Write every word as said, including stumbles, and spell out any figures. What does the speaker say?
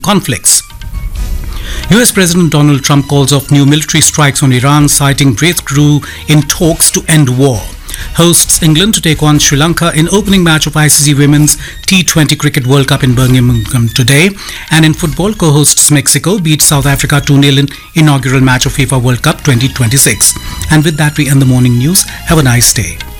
conflicts. U S President Donald Trump calls off new military strikes on Iran, citing breakthrough in talks to end war. Hosts England to take on Sri Lanka in opening match of I C C Women's T twenty Cricket World Cup in Birmingham today. And in football, co-hosts Mexico beat South Africa two nil in inaugural match of FIFA World Cup twenty twenty-six. And with that, we end the morning news. Have a nice day.